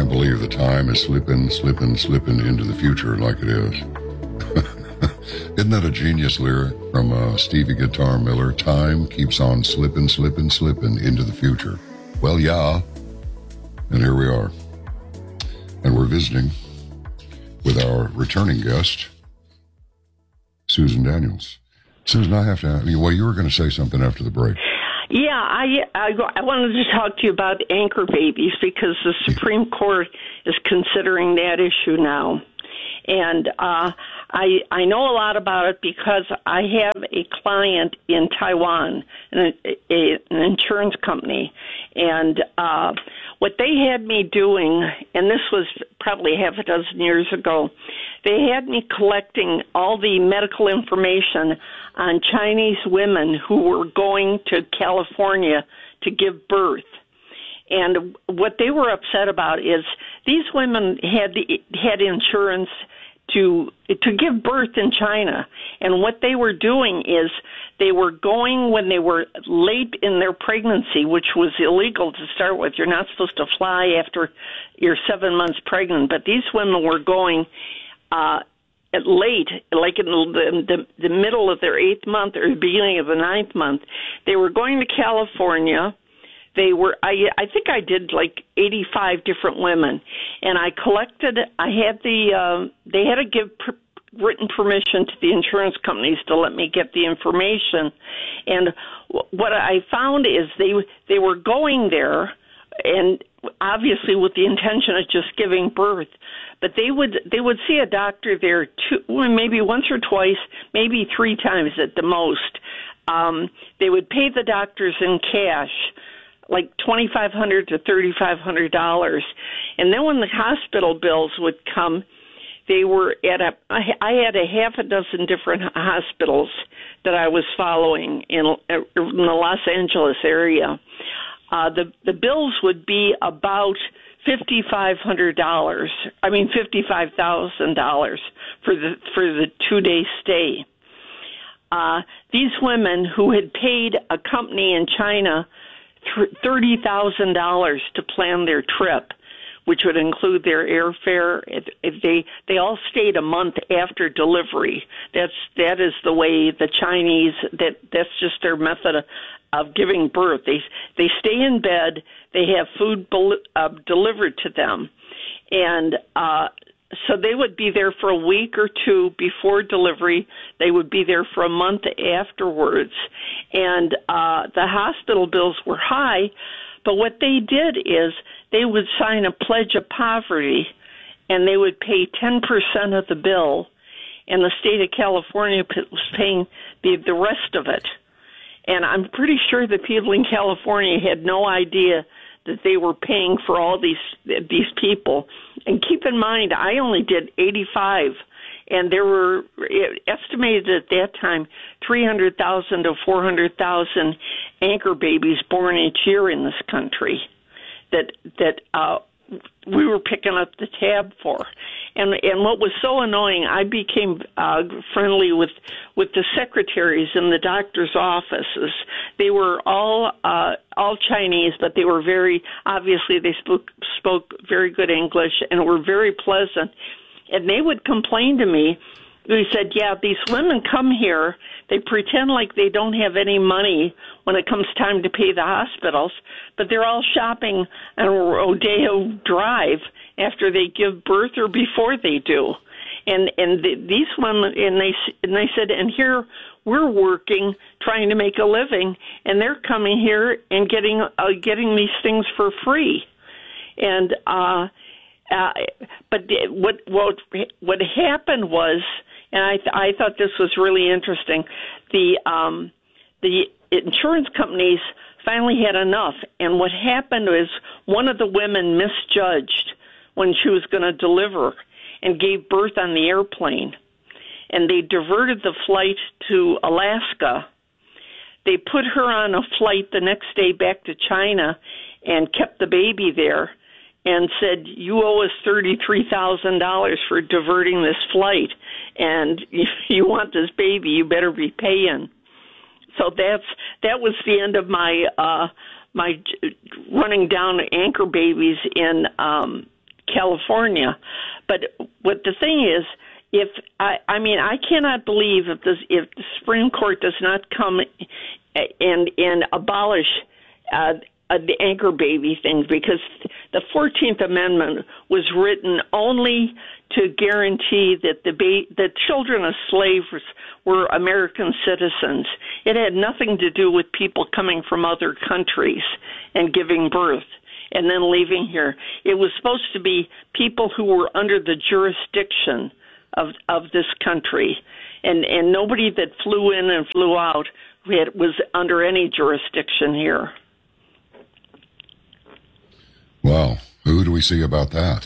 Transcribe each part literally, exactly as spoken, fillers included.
can't believe the time is slipping, slipping, slipping into the future like it is. Isn't that a genius lyric from uh, Stevie Guitar Miller? Time keeps on slipping, slipping, slipping into the future. Well, yeah. And here we are. And we're visiting with our returning guest, Susan Daniels. Susan, I have to ask you, well, you were going to say something after the break. Yeah, I, I, I wanted to talk to you about anchor babies because the Supreme Court is considering that issue now. And uh, I I know a lot about it because I have a client in Taiwan, an, a, an insurance company, and uh, what they had me doing, and this was probably half a dozen years ago, they had me collecting all the medical information on Chinese women who were going to California to give birth. And what they were upset about is these women had the, had insurance to to give birth in China, and what they were doing is they were going when they were late in their pregnancy, which was illegal to start with. You're not supposed to fly after you're seven months pregnant, but these women were going uh, at late, like in the, the the middle of their eighth month or the beginning of the ninth month. They were going to California. They were, I, I think I did like eighty-five different women, and I collected, I had the, uh, they had to give per, written permission to the insurance companies to let me get the information, and what I found is they, they were going there, and obviously with the intention of just giving birth, but they would, they would see a doctor there two, maybe once or twice, maybe three times at the most. Um, they would pay the doctors in cash, like twenty-five hundred dollars to thirty-five hundred dollars. And then when the hospital bills would come, they were at a, I had a half a dozen different hospitals that I was following in, in the Los Angeles area. Uh, the, the bills would be about fifty-five hundred dollars, I mean fifty-five thousand dollars for the, for the two-day stay. Uh, these women who had paid a company in China thirty thousand dollars to plan their trip, which would include their airfare. If, if they they all stayed a month after delivery. That's that is the way the Chinese, that that's just their method of, of giving birth. They they stay in bed. They have food bel- uh, delivered to them, and uh, so they would be there for a week or two before delivery. They would be there for a month afterwards. And uh, the hospital bills were high, but what they did is they would sign a pledge of poverty, and they would pay ten percent of the bill, and the state of California was paying the, the rest of it. And I'm pretty sure the people in California had no idea that they were paying for all these these people. And keep in mind, I only did eighty-five, and there were estimated at that time three hundred thousand to four hundred thousand anchor babies born each year in this country that that uh, we were picking up the tab for. And and what was so annoying, I became uh, friendly with with the secretaries in the doctor's offices. They were all uh, all Chinese, but they were very, obviously they spoke spoke very good English and were very pleasant. And they would complain to me. They said, yeah, these women come here, they pretend like they don't have any money when it comes time to pay the hospitals, but they're all shopping on Rodeo Drive after they give birth or before they do. And and the, these women, and they and they said, and here we're working, trying to make a living, and they're coming here and getting uh, getting these things for free. And uh, uh, but what what what happened was, and I th- I thought this was really interesting. The um, the insurance companies finally had enough, and what happened is one of the women misjudged when she was going to deliver and gave birth on the airplane, and they diverted the flight to Alaska. They put her on a flight the next day back to China and kept the baby there and said, you owe us thirty-three thousand dollars for diverting this flight, and if you want this baby, you better be paying. So that's that was the end of my uh, my running down anchor babies in um, California. But what the thing is, if I, I mean, I cannot believe if this, if the Supreme Court does not come and and abolish uh, uh, the anchor baby thing, because the fourteenth Amendment was written only to guarantee that the ba- the children of slaves were American citizens. It had nothing to do with people coming from other countries and giving birth and then leaving here. It was supposed to be people who were under the jurisdiction of of this country, and and nobody that flew in and flew out had, was under any jurisdiction here. Wow, who do we see about that?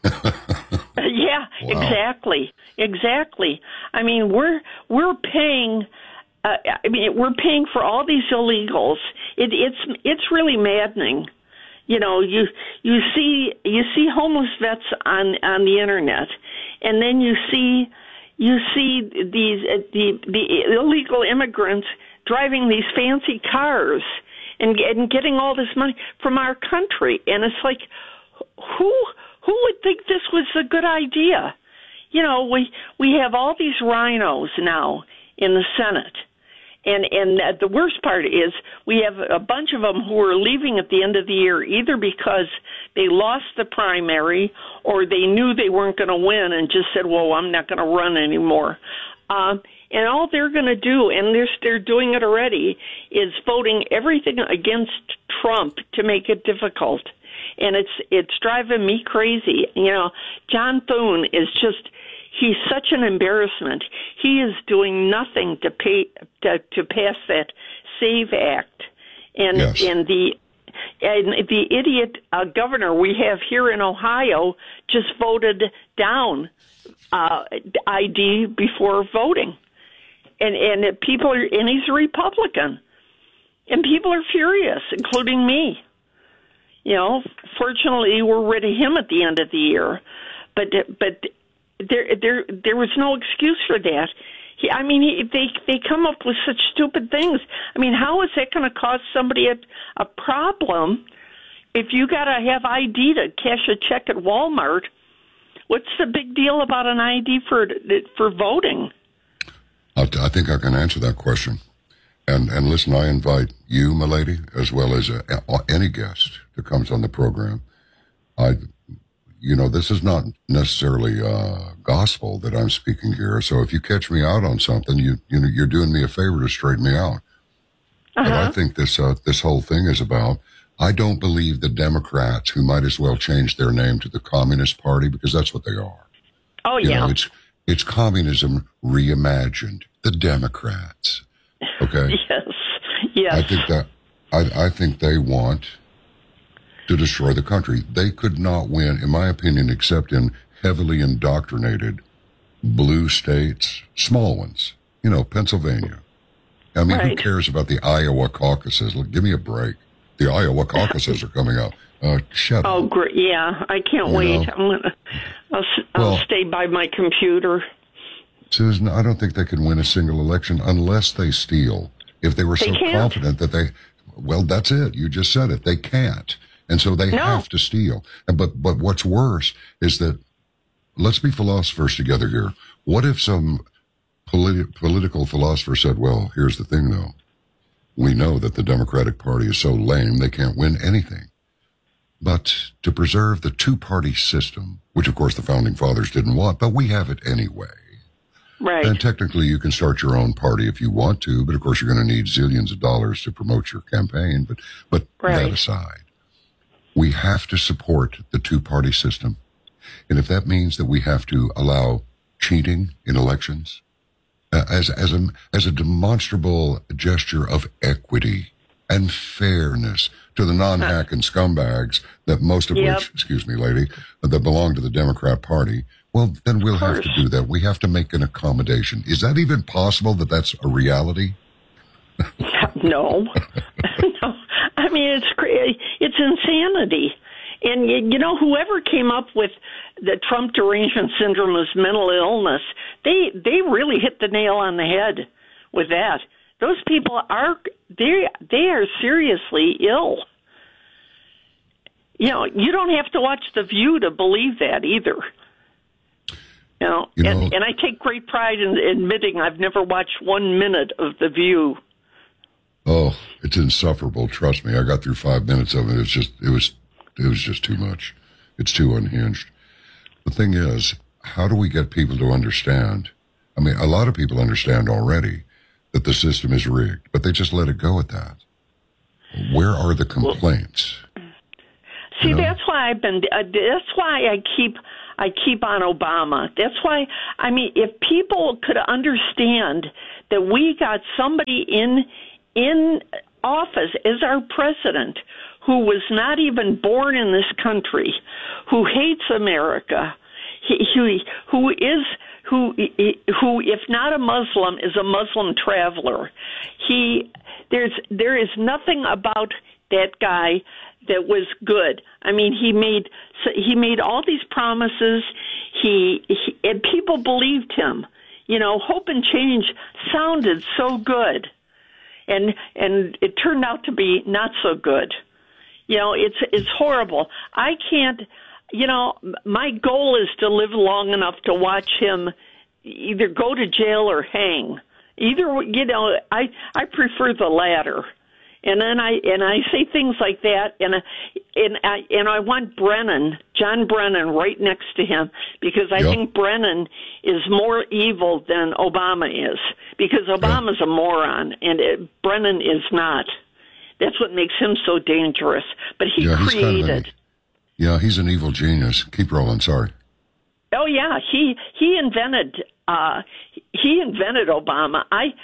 Yeah, wow. exactly, exactly. I mean, we're we're paying. Uh, I mean, we're paying for all these illegals. It, it's it's really maddening. You know, you you see you see homeless vets on on the internet, and then you see you see these uh, the the illegal immigrants driving these fancy cars and and getting all this money from our country, and it's like, who who would think this was a good idea? You know, we we have all these rhinos now in the Senate. And and the worst part is we have a bunch of them who are leaving at the end of the year, either because they lost the primary or they knew they weren't going to win and just said, well, I'm not going to run anymore. Um, and all they're going to do, and they're, they're doing it already, is voting everything against Trump to make it difficult. And it's it's driving me crazy. You know, John Thune is just... He's such an embarrassment. He is doing nothing to pay to, to pass that SAVE Act, and yes. and the and the idiot uh, governor we have here in Ohio just voted down uh, I D before voting, and and people are and he's a Republican, and people are furious, including me. You know, fortunately, we're rid of him at the end of the year, but but. There, there, there was no excuse for that. He, I mean, he, they they come up with such stupid things. I mean, how is that going to cause somebody a, a problem if you got to have I D to cash a check at Walmart? What's the big deal about an I D for for voting? I, I think I can answer that question. And and listen, I invite you, my lady, as well as a, any guest that comes on the program. I. You know, this is not necessarily uh, gospel that I'm speaking here. So if you catch me out on something, you you know, you're doing me a favor to straighten me out. Uh-huh. But I think this uh, this whole thing is about. I don't believe the Democrats, who might as well change their name to the Communist Party, because that's what they are. Oh you yeah, know, it's it's communism reimagined. The Democrats. Okay. yes. Yes. I think that I I think they want to destroy the country. They could not win, in my opinion, except in heavily indoctrinated blue states, small ones, you know, Pennsylvania. I mean, right. Who cares about the Iowa caucuses? Look, give me a break. The Iowa caucuses are coming up. Uh, shut oh, up. great. Yeah, I can't you wait. Know? I'm gonna, I'll, I'll well, stay by my computer. Susan, I don't think they can win a single election unless they steal. If they were so they confident that they, well, that's it. You just said it. They can't. And so they no. have to steal. But but what's worse is that, let's be philosophers together here. What if some politi- political philosopher said, well, here's the thing, though. We know that the Democratic Party is so lame they can't win anything. But to preserve the two-party system, which, of course, the Founding Fathers didn't want, but we have it anyway. Right. And technically, you can start your own party if you want to, but, of course, you're going to need zillions of dollars to promote your campaign. But, but right. that aside. We have to support the two-party system. And if that means that we have to allow cheating in elections uh, as, as, a, as a demonstrable gesture of equity and fairness to the non-hacking scumbags that most of yep. which, excuse me, lady, that belong to the Democrat Party, well, then we'll have to do that. We have to make an accommodation. Is that even possible that that's a reality? No. no. I mean, it's it's insanity. And, you know, whoever came up with the Trump derangement syndrome as mental illness, they they really hit the nail on the head with that. Those people are, they they are seriously ill. You know, you don't have to watch The View to believe that either. You know, You know- and, and I take great pride in admitting I've never watched one minute of The View. Oh, it's insufferable. Trust me. I got through five minutes of it. It's just, it was, it was just too much. It's too unhinged. The thing is, how do we get people to understand? I mean, a lot of people understand already that the system is rigged, but they just let it go at that. Where are the complaints? See, You know? that's why I've been. Uh, that's why I keep. I keep on Obama. That's why. I mean, if people could understand that we got somebody in in office as our president who was not even born in this country, who hates America, he, he, who is who who if not a Muslim is a Muslim traveler. He there's there is nothing about that guy that was good. I mean, he made he made all these promises. He, he and people believed him. You know, hope and change sounded so good, and and it turned out to be not so good. You know, it's it's horrible. I can't. You know, my goal is to live long enough to watch him either go to jail or hang. Either, you know, I I prefer the latter. And then I and I say things like that, and and I and I want Brennan, John Brennan, right next to him, because I Yep. think Brennan is more evil than Obama is, because Obama's a moron and it, Brennan is not. That's what makes him so dangerous. But he Yeah, he's kind of created. an- Yeah, he's an evil genius. Keep rolling. Sorry. Oh yeah, he he invented uh, he invented Obama. I,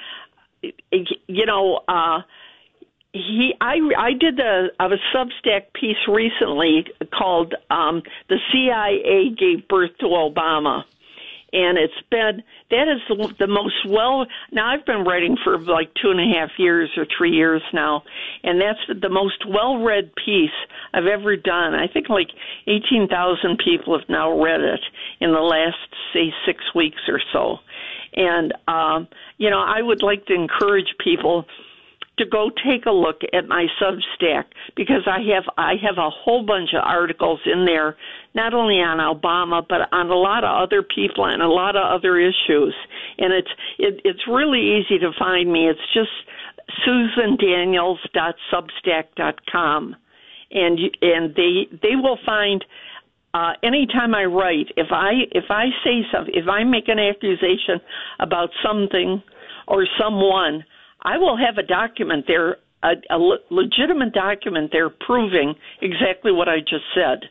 you know. Uh, He, I, I did a, a Substack piece recently called um, "The C I A Gave Birth to Obama," and it's been that is the, the most well. Now I've been writing for like two and a half years or three years now, and that's the most well-read piece I've ever done. I think like eighteen thousand people have now read it in the last say six weeks or so, and um, you know I would like to encourage people to go take a look at my Substack, because I have I have a whole bunch of articles in there, not only on Obama but on a lot of other people and a lot of other issues. And it's it, it's really easy to find me. It's just susan daniels dot substack dot com, and you, and they they will find. Uh, anytime I write, if I if I say something, if I make an accusation about something or someone, I will have a document there, a, a le- legitimate document there proving exactly what I just said.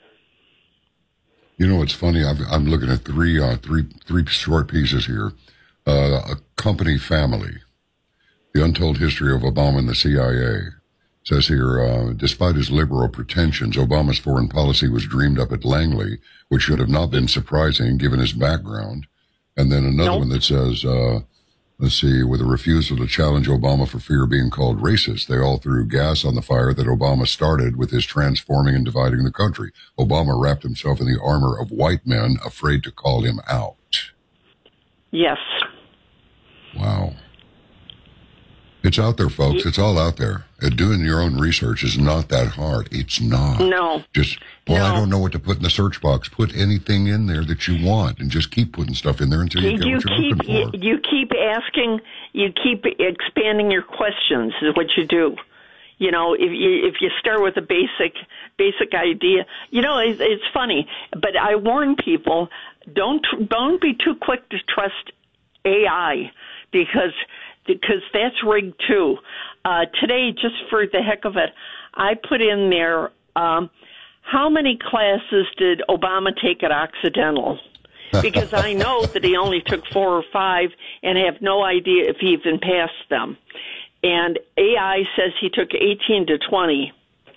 You know, it's funny. I've, I'm looking at three, uh, three, three short pieces here. Uh, a company family, the untold history of Obama and the C I A. Says here, uh, despite his liberal pretensions, Obama's foreign policy was dreamed up at Langley, which should have not been surprising given his background. And then another Nope. one that says, uh, let's see, with a refusal to challenge Obama for fear of being called racist, they all threw gas on the fire that Obama started with his transforming and dividing the country. Obama wrapped himself in the armor of white men, afraid to call him out. Yes. Wow. It's out there, folks. It's all out there. And doing your own research is not that hard. It's not. No. Just, well, I No. don't know what to put in the search box. Put anything in there that you want and just keep putting stuff in there until you, You, get you what you're keep looking you, for. you keep asking, you keep expanding your questions is what you do. You know, if you if you start with a basic basic idea, you know, it, it's funny. But I warn people: don't don't be too quick to trust A I, because because that's rigged too. Uh, today, just for the heck of it, I put in there um, how many classes did Obama take at Occidental? Because I know that he only took four or five and have no idea if he even passed them. And A I says he took eighteen to twenty.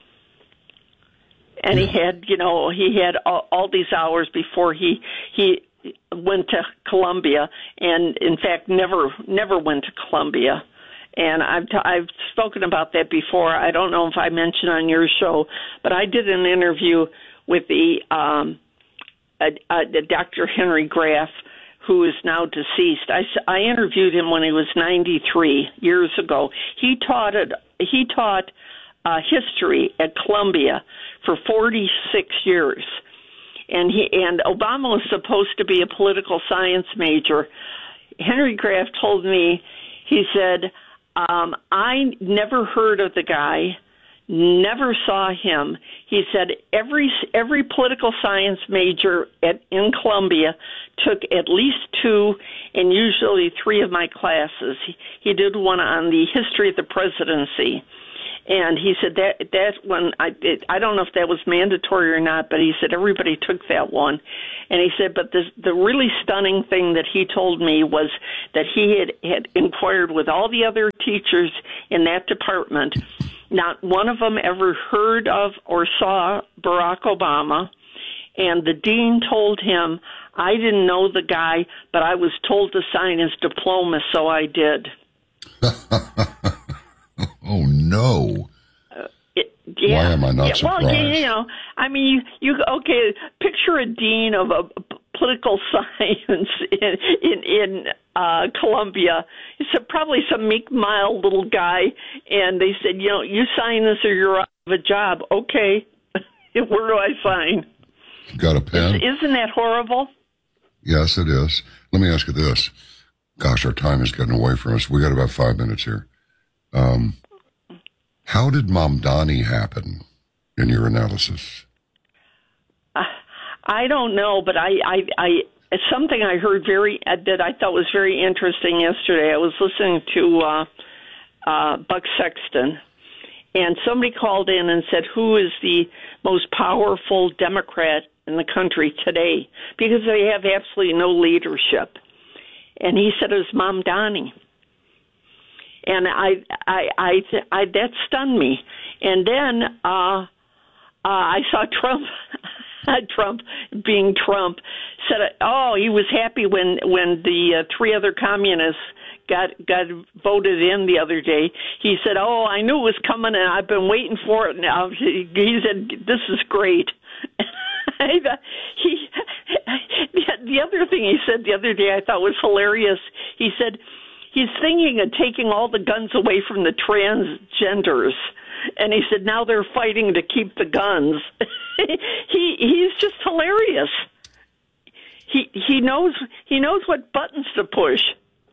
And he had, you know, he had all, all these hours before he he went to Columbia, and in fact never never went to Columbia. And I've t- I've spoken about that before. I don't know if I mentioned on your show, but I did an interview with the um, uh, uh, Doctor Henry Graff, who is now deceased. I, I interviewed him when he was ninety-three years ago. He taught it. He taught uh, history at Columbia for forty-six years. And he and Obama was supposed to be a political science major. Henry Graff told me, he said, um, I never heard of the guy, never saw him. He said every every political science major at in Columbia took at least two and usually three of my classes. He, he did one on the history of the presidency. And he said that that one, I it, I don't know if that was mandatory or not, but he said everybody took that one. And he said, but the the really stunning thing that he told me was that he had, had inquired with all the other teachers in that department. Not one of them ever heard of or saw Barack Obama. And the dean told him, I didn't know the guy, but I was told to sign his diploma, so I did. Oh, no. Uh, it, yeah. Why am I not yeah, surprised? Well, you know, I mean, you, you okay, picture a dean of a p- political science in in, in uh, Columbia. He's a, probably some meek, mild little guy, and they said, you know, you sign this or you're out of a job. Okay, where do I sign? Got a pen? Is, isn't that horrible? Yes, it is. Let me ask you this. Gosh, our time is getting away from us. We got about five minutes here. Um, how did Mamdani happen in your analysis? Uh, I don't know, but I, I, I, it's something I heard very uh, that I thought was very interesting yesterday. I was listening to uh, uh, Buck Sexton, and somebody called in and said, "Who is the most powerful Democrat in the country today?" Because they have absolutely no leadership. And he said it was Mamdani. And I, I, I, I, that stunned me. And then uh, uh, I saw Trump, Trump being Trump, said, "Oh, he was happy when when the uh, three other communists got got voted in the other day." He said, "Oh, I knew it was coming, and I've been waiting for it." Now he, he said, "This is great." he, the other thing he said the other day I thought was hilarious. He said he's thinking of taking all the guns away from the transgenders, and he said now they're fighting to keep the guns. he he's just hilarious. He he knows he knows what buttons to push.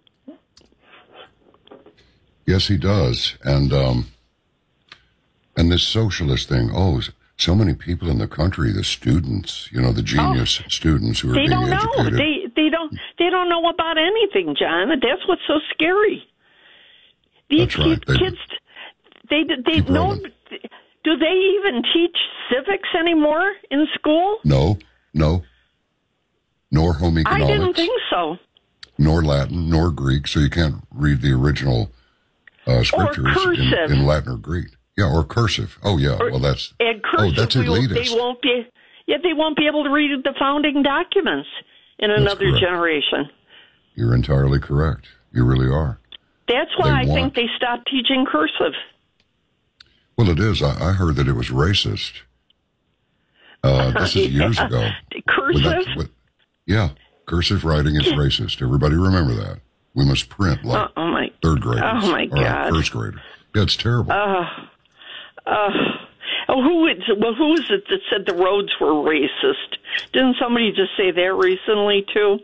Yes, he does. And um, and this socialist thing. Oh, so many people in the country, the students, you know, the genius oh, students who are they being don't educated. know. They they don't they don't know about anything, John. That's what's so scary. These That's right. They, kids, they they know. Do they even teach civics anymore in school? No, no. Nor home economics. I didn't think so. Nor Latin, nor Greek, so you can't read the original uh, scriptures in, in Latin or Greek. Yeah, or cursive. Oh, yeah. Or, well, that's and cursive, oh, that's elitist. They won't be. Yeah, they won't be able to read the founding documents in that's another correct. generation. You're entirely correct. You really are. That's why they I want, think they stopped teaching cursive. Well, it is. I, I heard that it was racist. Uh, this is yeah. years ago. Cursive? With that, with, yeah, cursive writing is racist. Everybody remember that. We must print like oh, oh my, third graders. Oh, my or God. First grader. Yeah, it's terrible. Uh, uh, oh, who is, well, who is it that said the roads were racist? Didn't somebody just say that recently, too?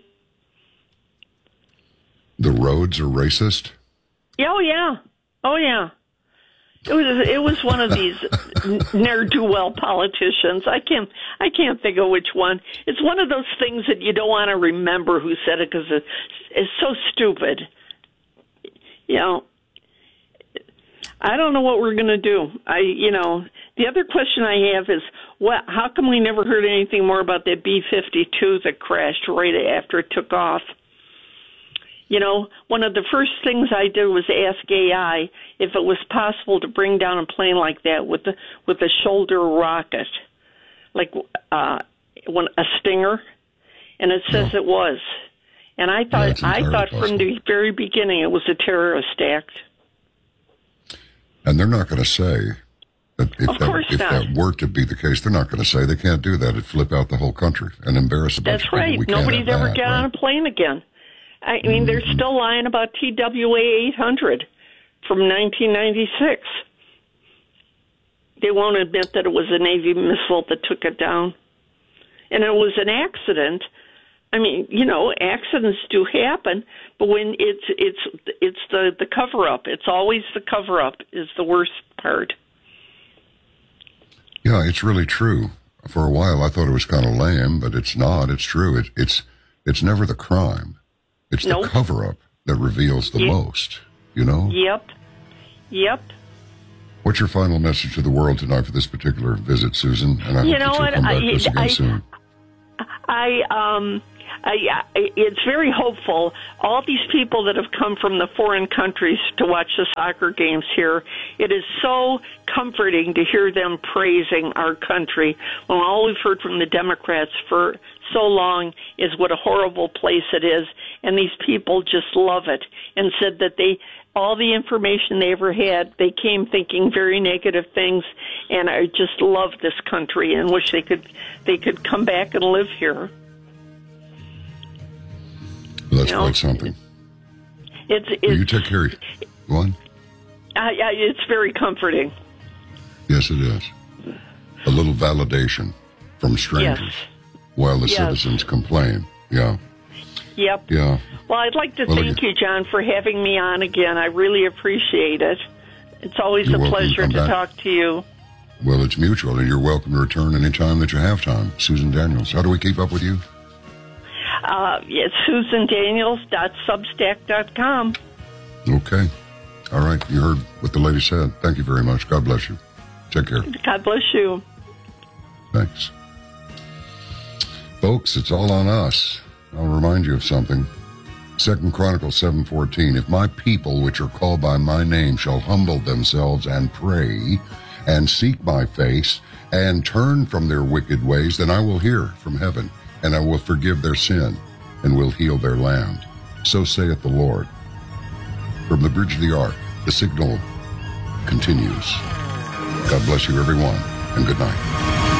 The roads are racist? Oh, yeah. Oh, yeah. It was it was one of these ne'er-do-well politicians. I can't I can't think of which one. It's one of those things that you don't want to remember who said it because it's, it's so stupid. You know, I don't know what we're going to do. I you know the other question I have is what? How come we never heard anything more about that B fifty-two that crashed right after it took off? You know, one of the first things I did was ask A I if it was possible to bring down a plane like that with the with a shoulder rocket, like uh, one a Stinger, and it says no. it was. And I thought yeah, I thought possible. from the very beginning it was a terrorist act. And they're not going to say that if, of that, course if not. that were to be the case, they're not going to say they can't do that. It'd flip out the whole country and embarrass a bunch That's of people. right. We Nobody's ever that, got right? on a plane again. I mean, they're mm-hmm. still lying about T W A eight hundred from nineteen ninety-six. they won't admit that it was a Navy missile that took it down. And it was an accident. I mean, you know, accidents do happen, but when it's it's it's the, the cover-up. It's always the cover-up is the worst part. Yeah, it's really true. For a while, I thought it was kind of lame, but it's not. It's true. It, it's it's never the crime. It's Nope. the cover-up that reveals the Yep. most, you know? Yep. Yep. What's your final message to the world tonight for this particular visit, Susan? And I You hope know that you'll what? come back I- to us again I- soon. I um I, I it's very hopeful. All these people that have come from the foreign countries to watch the soccer games here, it is so comforting to hear them praising our country when all we've heard from the Democrats for so long is what a horrible place it is, and these people just love it and said that they all the information they ever had, they came thinking very negative things, and I just love this country and wish they could they could come back and live here. Well, that's you know, quite something. It's it's Well, you take care. Go on. I, I, it's very comforting. Yes, it is. A little validation from strangers Yes. while the Yes. citizens complain. Yeah. Yep. Yeah. Well, I'd like to Well, thank you- you, John, for having me on again. I really appreciate it. It's always You're a welcome. pleasure I'm to back. talk to you. Well, it's mutual, and you're welcome to return anytime that you have time. Susan Daniels. How do we keep up with you? Uh, it's susan daniels dot substack dot com. Okay. All right. You heard what the lady said. Thank you very much. God bless you. Take care. God bless you. Thanks. Folks, it's all on us. I'll remind you of something. Second Chronicles seven fourteen. If my people, which are called by my name, shall humble themselves and pray and seek my face and turn from their wicked ways, then I will hear from heaven, and I will forgive their sin and will heal their land. So saith the Lord. From the bridge of the ark, the signal continues. God bless you, everyone, and good night.